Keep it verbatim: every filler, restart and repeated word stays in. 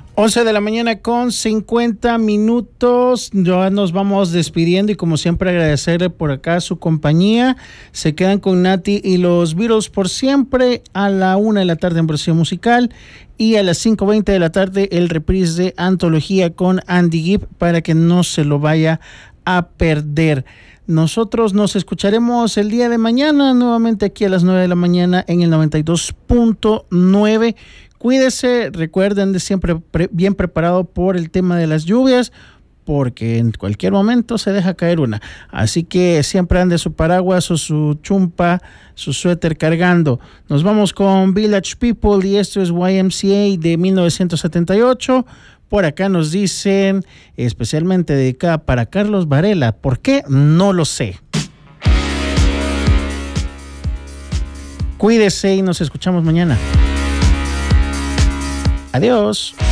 once de la mañana con cincuenta minutos. Ya nos vamos despidiendo y como siempre agradecerle por acá su compañía. Se quedan con Nati y los Beatles por siempre a la una de la tarde en versión musical y a las cinco veinte de la tarde el reprise de Antología con Andy Gibb para que no se lo vaya a perder. Nosotros nos escucharemos el día de mañana nuevamente aquí a las nueve de la mañana en el noventa y dos punto nueve. Cuídese, recuerden de siempre pre- bien preparado por el tema de las lluvias, porque en cualquier momento se deja caer una. Así que siempre ande su paraguas o su chumpa, su suéter cargando. Nos vamos con Village People y esto es Y M C A de mil novecientos setenta y ocho. Por acá nos dicen, especialmente dedicada para Carlos Varela. ¿Por qué? No lo sé. Cuídese y nos escuchamos mañana. Adiós.